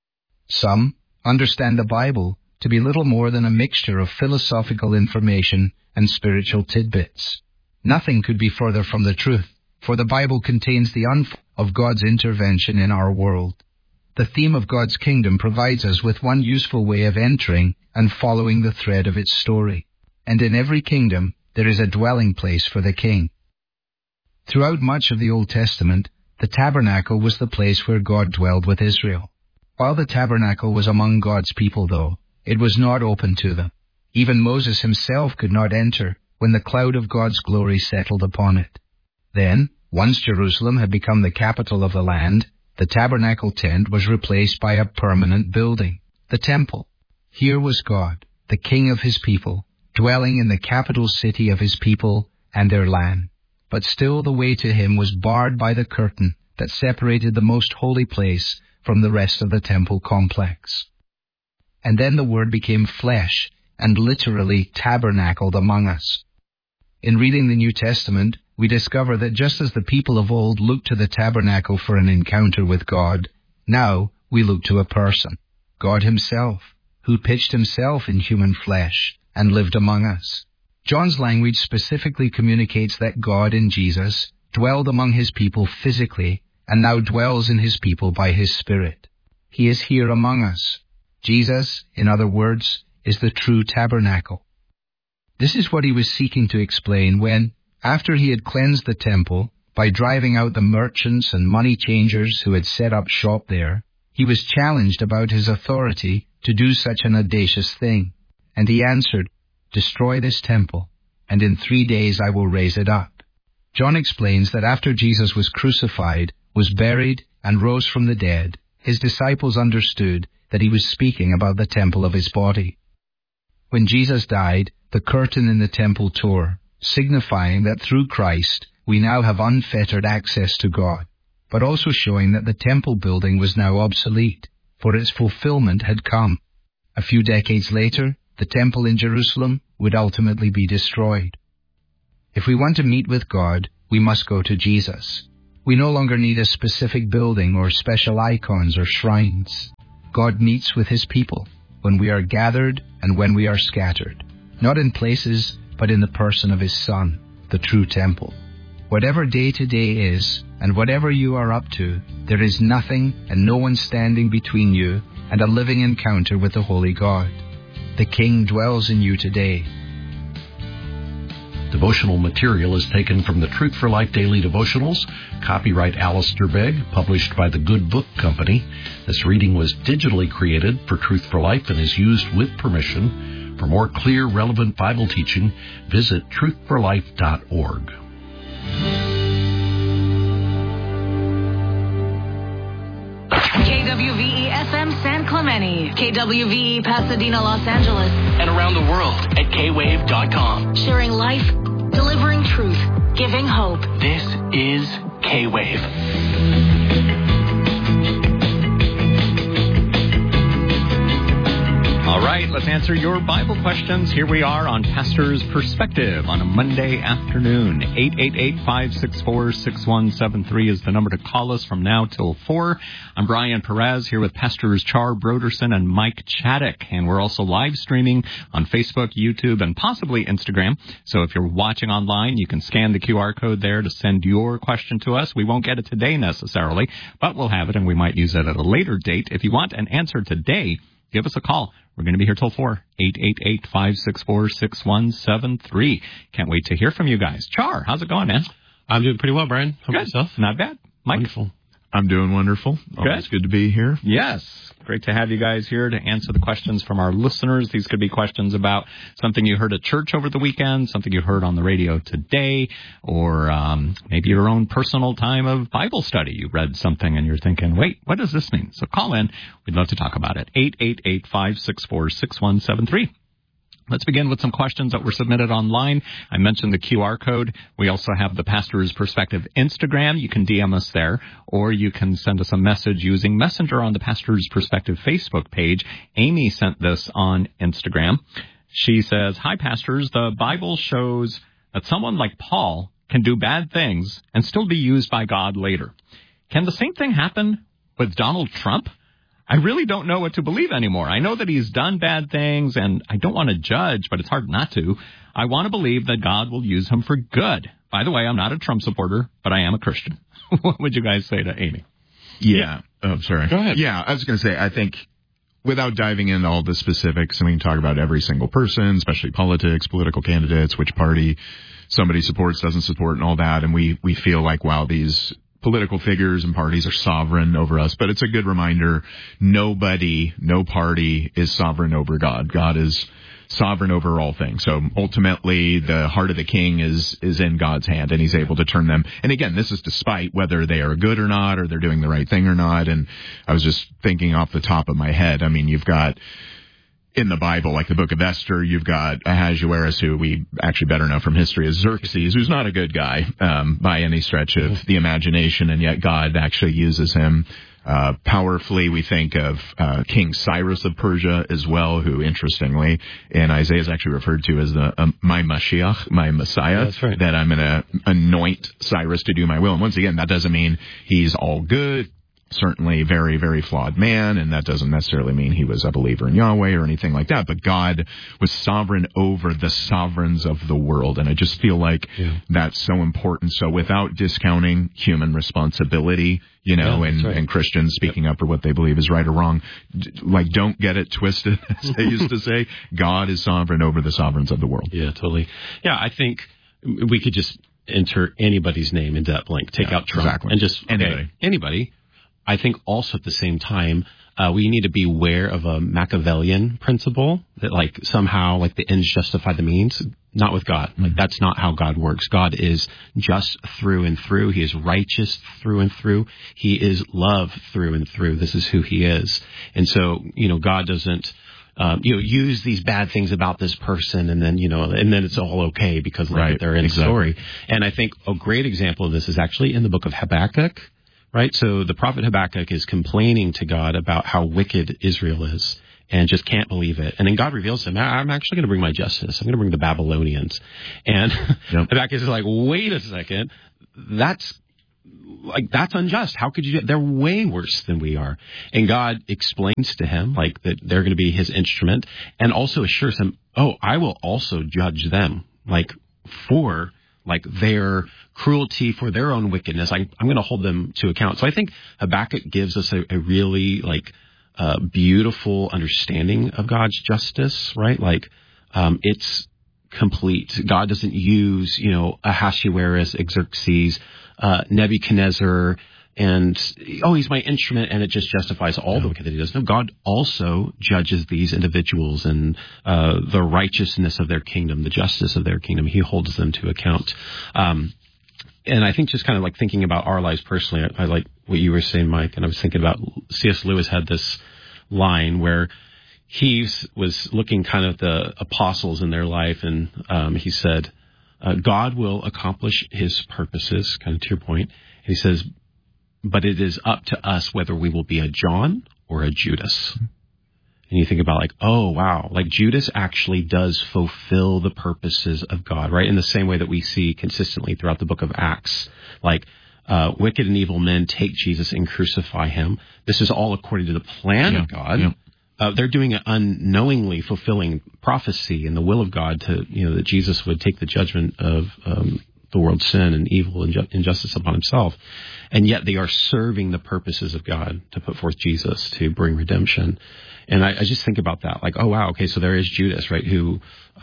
Some understand the Bible to be little more than a mixture of philosophical information and spiritual tidbits. Nothing could be further from the truth, for the Bible contains the unfolding of God's intervention in our world. The theme of God's kingdom provides us with one useful way of entering and following the thread of its story. And in every kingdom, there is a dwelling place for the king. Throughout much of the Old Testament, the tabernacle was the place where God dwelled with Israel. While the tabernacle was among God's people, though, it was not open to them. Even Moses himself could not enter when the cloud of God's glory settled upon it. Then, once Jerusalem had become the capital of the land, the tabernacle tent was replaced by a permanent building, the temple. Here was God, the King of his people, dwelling in the capital city of his people and their land. But still the way to him was barred by the curtain that separated the most holy place from the rest of the temple complex. And then the Word became flesh and literally tabernacled among us. In reading the New Testament, we discover that just as the people of old looked to the tabernacle for an encounter with God, now we look to a person, God himself, who pitched himself in human flesh and lived among us. John's language specifically communicates that God in Jesus dwelled among his people physically and now dwells in his people by his Spirit. He is here among us. Jesus, in other words, is the true tabernacle. This is what he was seeking to explain when, after he had cleansed the temple by driving out the merchants and money changers who had set up shop there, he was challenged about his authority to do such an audacious thing. And he answered, "Destroy this temple, and in 3 days I will raise it up." John explains that after Jesus was crucified, was buried, and rose from the dead, his disciples understood that he was speaking about the temple of his body. When Jesus died, the curtain in the temple tore, signifying that through Christ we now have unfettered access to God, but also showing that the temple building was now obsolete, for its fulfillment had come. A few decades later, the temple in Jerusalem would ultimately be destroyed. If we want to meet with God, we must go to Jesus. We no longer need a specific building or special icons or shrines. God meets with his people when we are gathered and when we are scattered, not in places, but in the person of his Son, the true temple. Whatever day-to-day is, and whatever you are up to, there is nothing and no one standing between you and a living encounter with the Holy God. The King dwells in you today. Devotional material is taken from the Truth for Life Daily Devotionals, copyright Alistair Begg, published by the Good Book Company. This reading was digitally created for Truth for Life and is used with permission. For more clear, relevant Bible teaching, visit truthforlife.org. KWVE-FM San Clemente, KWVE Pasadena, Los Angeles, and around the world at kwave.com. Sharing life, delivering truth, giving hope. This is K-Wave. All right, let's answer your Bible questions. Here we are on Pastor's Perspective on a Monday afternoon. 888-564-6173 is the number to call us from now till 4. I'm Brian Perez here with Pastors Char Broderson and Mike Chaddock. And we're also live streaming on Facebook, YouTube, and possibly Instagram. So if you're watching online, you can scan the QR code there to send your question to us. We won't get it today necessarily, but we'll have it and we might use it at a later date. If you want an answer today, give us a call. We're going to be here till 4. 888-564-6173. Can't wait to hear from you guys. Char, how's it going, man? I'm doing pretty well, Brian. How about yourself? Not bad. Mike? Wonderful. I'm doing wonderful. Always good to be here. Yes. Great to have you guys here to answer the questions from our listeners. These could be questions about something you heard at church over the weekend, something you heard on the radio today, or maybe your own personal time of Bible study. You read something and you're thinking, wait, what does this mean? So call in. We'd love to talk about it. 888-564-6173. Let's begin with some questions that were submitted online. I mentioned the QR code. We also have the Pastor's Perspective Instagram. You can DM us there, or you can send us a message using Messenger on the Pastor's Perspective Facebook page. Amy sent this on Instagram. She says, "Hi, pastors. The Bible shows that someone like Paul can do bad things and still be used by God later. Can the same thing happen with Donald Trump? I really don't know what to believe anymore. I know that he's done bad things, and I don't want to judge, but it's hard not to. I want to believe that God will use him for good. By the way, I'm not a Trump supporter, but I am a Christian." What would you guys say to Amy? Yeah. Oh, sorry. Go ahead. Yeah, I was going to say, I think without diving into all the specifics, and we can talk about every single person, especially politics, political candidates, which party somebody supports, doesn't support, and all that, and we feel like, wow, these political figures and parties are sovereign over us, but it's a good reminder, no party is sovereign over God. God is sovereign over all things. So ultimately, the heart of the king is in God's hand, and he's able to turn them. And again, this is despite whether they are good or not, or they're doing the right thing or not. And I was just thinking off the top of my head, I mean, you've got in the Bible, like the book of Esther, you've got Ahasuerus, who we actually better know from history as Xerxes, who's not a good guy by any stretch of the imagination, and yet God actually uses him powerfully. We think of King Cyrus of Persia as well, who, interestingly, in Isaiah is actually referred to as my Mashiach, my Messiah. That's right. That I'm going to anoint Cyrus to do my will. And once again, that doesn't mean he's all good. Certainly very, very flawed man, and that doesn't necessarily mean he was a believer in Yahweh or anything like that, but God was sovereign over the sovereigns of the world, and I just feel like that's so important. So without discounting human responsibility, and Christians speaking up for what they believe is right or wrong, like, don't get it twisted, as they used to say. God is sovereign over the sovereigns of the world. Yeah, totally. Yeah, I think we could just enter anybody's name into that blank, take out Trump, and just anybody. I think also at the same time, we need to be aware of a Machiavellian principle that, like, somehow, like, the ends justify the means. Not with God. Like, that's not how God works. God is just through and through. He is righteous through and through. He is love through and through. This is who he is. And so, God doesn't use these bad things about this person, and then it's all okay because they're in the story. And I think a great example of this is actually in the book of Habakkuk, right? So the prophet Habakkuk is complaining to God about how wicked Israel is and just can't believe it. And then God reveals to him, I'm actually going to bring my justice. I'm going to bring the Babylonians. And Habakkuk is like, wait a second, that's unjust. How could you do it? They're way worse than we are. And God explains to him that they're going to be his instrument, and also assures him, I will also judge them for their cruelty, for their own wickedness. I'm going to hold them to account. So I think Habakkuk gives us a really beautiful understanding of God's justice, right? It's complete. God doesn't use, Ahasuerus, Xerxes, Nebuchadnezzar, and he's my instrument, and it just justifies all the wicked that he does. No, God also judges these individuals and the righteousness of their kingdom, the justice of their kingdom. He holds them to account. And I think just kind of thinking about our lives personally, I like what you were saying, Mike, and I was thinking about C.S. Lewis had this line where he was looking kind of at the apostles in their life, and he said, God will accomplish his purposes, kind of to your point. And he says, but it is up to us whether we will be a John or a Judas. And you think about Judas actually does fulfill the purposes of God, right? In the same way that we see consistently throughout the book of Acts, wicked and evil men take Jesus and crucify him. This is all according to the plan of God. Yeah. They're doing it unknowingly, fulfilling prophecy and the will of God to, that Jesus would take the judgment of the world's sin and evil and injustice upon himself. And yet they are serving the purposes of God to put forth Jesus to bring redemption. And I just think about that, so there is Judas, right, who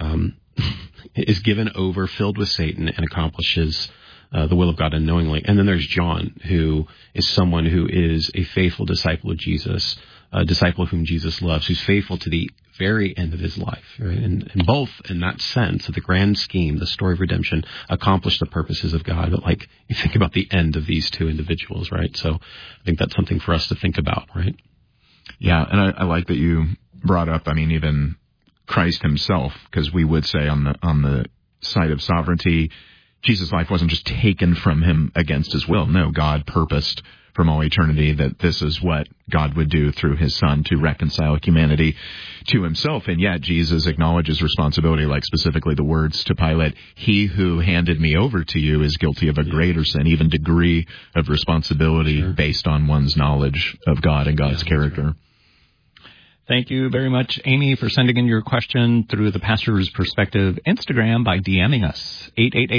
is given over, filled with Satan, and accomplishes the will of God unknowingly. And then there's John, who is someone who is a faithful disciple of Jesus, a disciple whom Jesus loves, who's faithful to the very end of his life. Right? And both, in that sense, of the grand scheme, the story of redemption, accomplish the purposes of God. But you think about the end of these two individuals, right? So I think that's something for us to think about, right? Yeah, and I like that you brought up, even Christ himself, because we would say on the side of sovereignty, Jesus' life wasn't just taken from him against his will. No, God purposed from all eternity that this is what God would do through his son to reconcile humanity to himself. And yet Jesus acknowledges responsibility, specifically the words to Pilate, he who handed me over to you is guilty of a greater sin, even degree of responsibility based on one's knowledge of God and God's character. Thank you very much, Amy, for sending in your question through the Pastor's Perspective Instagram by DMing us,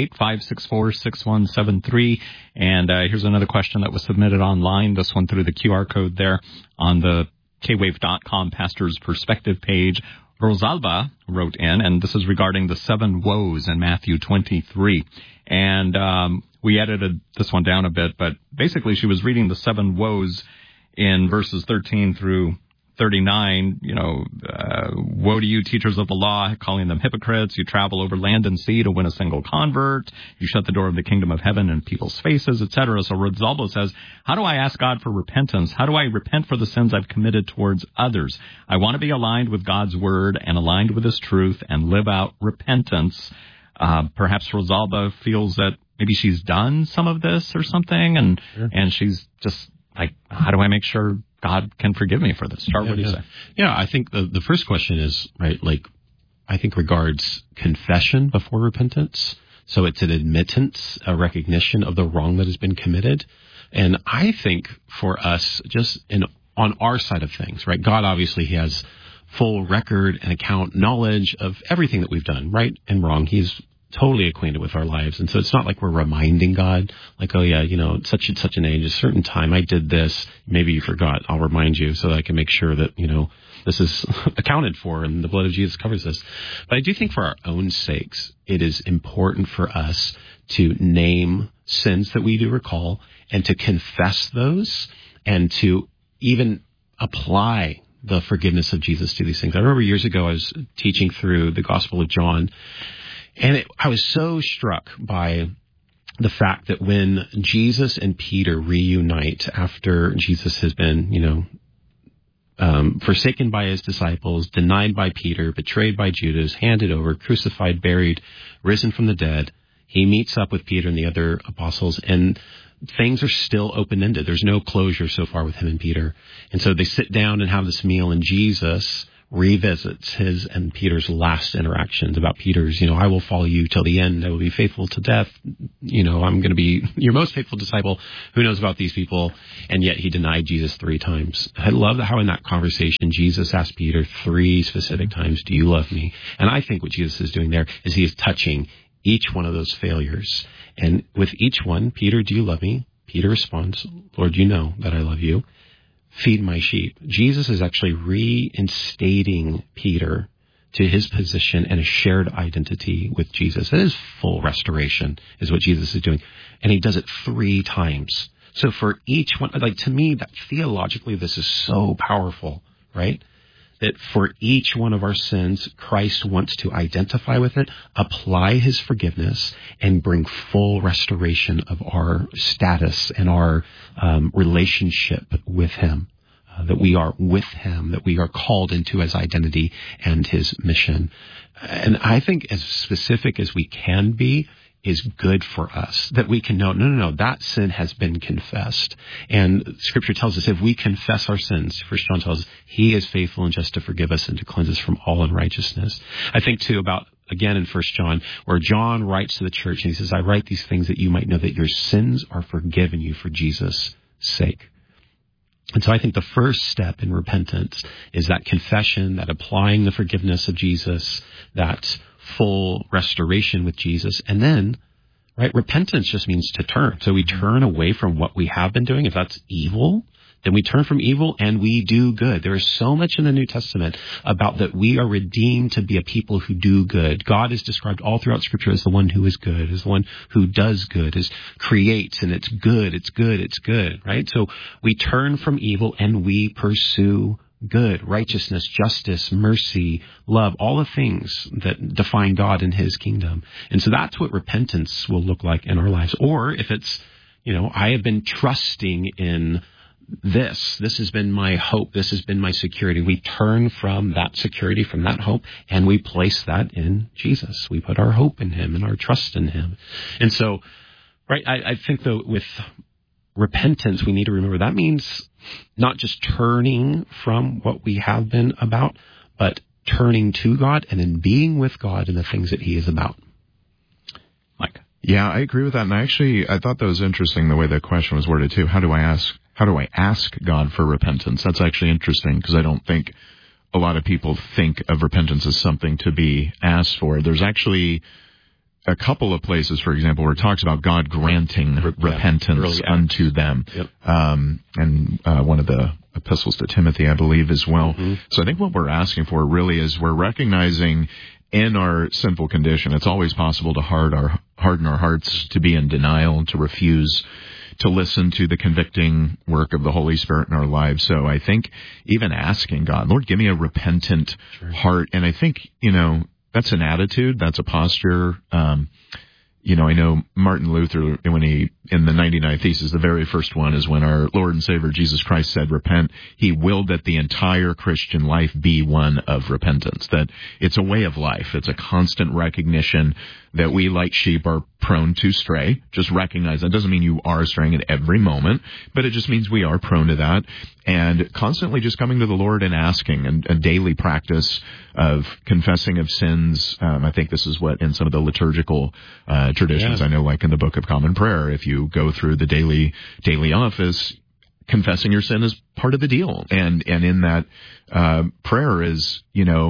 888-564-6173. And here's another question that was submitted online, this one through the QR code there on the kwave.com Pastor's Perspective page. Rosalba wrote in, and this is regarding the 7 woes in Matthew 23. And we edited this one down a bit, but basically she was reading the 7 woes in verses 13 through 39, woe to you, teachers of the law, calling them hypocrites. You travel over land and sea to win a single convert. You shut the door of the kingdom of heaven in people's faces, etc. So Rosalba says, how do I ask God for repentance? How do I repent for the sins I've committed towards others? I want to be aligned with God's word and aligned with his truth and live out repentance. Perhaps Rosalba feels that maybe she's done some of this or something, and she's just how do I make sure God can forgive me for this? What do you say? Yeah, I think the first question is, right, I think regards confession before repentance. So it's an admittance, a recognition of the wrong that has been committed. And I think for us, just on our side of things, right, God obviously he has full record and account knowledge of everything that we've done, right and wrong. He's totally acquainted with our lives. And so it's not like we're reminding God, such and such an age, a certain time I did this. Maybe you forgot. I'll remind you so that I can make sure that, this is accounted for and the blood of Jesus covers this. But I do think for our own sakes, it is important for us to name sins that we do recall and to confess those and to even apply the forgiveness of Jesus to these things. I remember years ago I was teaching through the Gospel of John, and I was so struck by the fact that when Jesus and Peter reunite after Jesus has been, forsaken by his disciples, denied by Peter, betrayed by Judas, handed over, crucified, buried, risen from the dead. He meets up with Peter and the other apostles, and things are still open-ended. There's no closure so far with him and Peter. And so they sit down and have this meal, and Jesus revisits his and Peter's last interactions about Peter's, I will follow you till the end. I will be faithful to death. I'm going to be your most faithful disciple. Who knows about these people? And yet he denied Jesus 3 times. I love how in that conversation, Jesus asked Peter 3 specific times, do you love me? And I think what Jesus is doing there is he is touching each one of those failures. And with each one, Peter, do you love me? Peter responds, Lord, you know that I love you. Feed my sheep. Jesus is actually reinstating Peter to his position and a shared identity with Jesus. It is full restoration is what Jesus is doing. And he does it 3 times. So for each one, to me, that theologically, this is so powerful, right? That for each one of our sins, Christ wants to identify with it, apply his forgiveness, and bring full restoration of our status and our relationship with him. That we are with him, that we are called into his identity and his mission. And I think as specific as we can be is good for us, that we can know, no, that sin has been confessed. And Scripture tells us if we confess our sins, 1 John tells us, he is faithful and just to forgive us and to cleanse us from all unrighteousness. I think, too, about, again, in 1 John, where John writes to the church, and he says, I write these things that you might know that your sins are forgiven you for Jesus' sake. And so I think the first step in repentance is that confession, that applying the forgiveness of Jesus, that full restoration with Jesus. And then, right, repentance just means to turn. So we turn away from what we have been doing. If that's evil, then we turn from evil and we do good. There is so much in the New Testament about that we are redeemed to be a people who do good. God is described all throughout Scripture as the one who is good, as the one who does good, as creates, and it's good, it's good, it's good, right? So we turn from evil and we pursue good, righteousness, justice, mercy, love, all the things that define God and his kingdom. And so that's what repentance will look like in our lives. Or if it's, I have been trusting in this has been my hope, this has been my security. We turn from that security, from that hope, and we place that in Jesus. We put our hope in him and our trust in him. And so, right, I think though with repentance, we need to remember that means not just turning from what we have been about, but turning to God and in being with God in the things that he is about. Mike. Yeah, I agree with that. And I thought that was interesting the way the question was worded too. How do I ask God for repentance? That's actually interesting because I don't think a lot of people think of repentance as something to be asked for. There's actually a couple of places, for example, where it talks about God granting repentance unto them. Yep. And one of the epistles to Timothy, I believe, as well. Mm-hmm. So I think what we're asking for really is we're recognizing in our sinful condition, it's always possible to harden our hearts, to be in denial, to refuse to listen to the convicting work of the Holy Spirit in our lives. So I think even asking God, Lord, give me a repentant heart. And I think, that's an attitude. That's a posture. I know Martin Luther, when he, in the 99 Theses, the very first one is when our Lord and Savior Jesus Christ said, repent. He willed that the entire Christian life be one of repentance, that it's a way of life. It's a constant recognition that we, like sheep, are prone to stray. Just recognize that doesn't mean you are straying at every moment, but it just means we are prone to that. And constantly just coming to the Lord and asking, and a daily practice of confessing of sins. I think this is what in some of the liturgical traditions, I know, like in the Book of Common Prayer, if you go through the daily office, confessing your sin is part of the deal. And in that prayer is,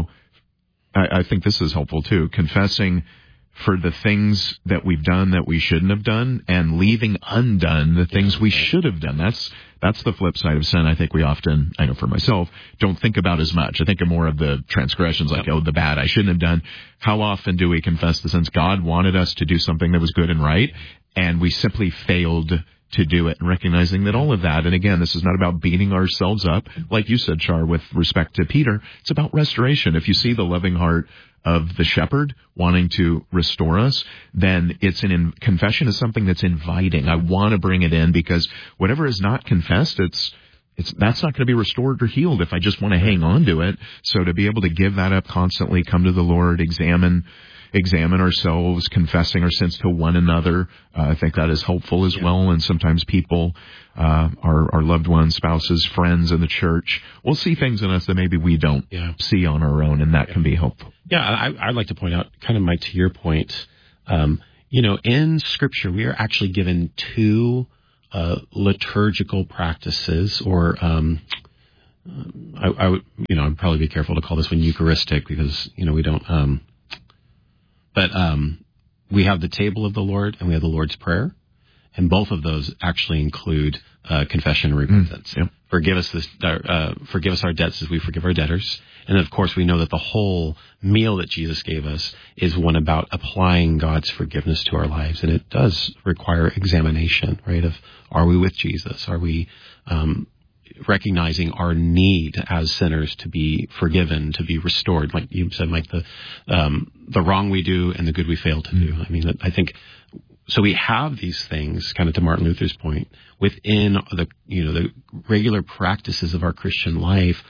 I think this is helpful too, confessing for the things that we've done that we shouldn't have done and leaving undone the things we should have done. That's the flip side of sin. I think we often, I know for myself, don't think about as much. I think of more of the transgressions, like, the bad I shouldn't have done. How often do we confess the sins? God wanted us to do something that was good and right, and we simply failed to do it, and recognizing that all of that, and again, this is not about beating ourselves up, like you said, Char, with respect to Peter. It's about restoration. If you see the loving heart of the shepherd wanting to restore us, then confession is something that's inviting. I want to bring it in because whatever is not confessed, that's not going to be restored or healed if I just want to hang on to it. So to be able to give that up constantly, come to the Lord, examine ourselves, confessing our sins to one another. I think that is helpful as well. And sometimes people, our loved ones, spouses, friends in the church will see things in us that maybe we don't see on our own, and that can be helpful. Yeah, I'd like to point out, kind of Mike, to your point, in Scripture, we are actually given two liturgical practices, or I would, I'd probably be careful to call this one Eucharistic because, we don't, but we have the table of the Lord and we have the Lord's Prayer, and both of those actually include confession and repentance. Forgive us our debts as we forgive our debtors. And of course, we know that the whole meal that Jesus gave us is one about applying God's forgiveness to our lives. And it does require examination, right? Of, are we with Jesus? Are we recognizing our need as sinners to be forgiven, to be restored? Like you said, Mike, the wrong we do and the good we fail to do. I mean, I think, so we have these things, kind of to Martin Luther's point, within the regular practices of our Christian life,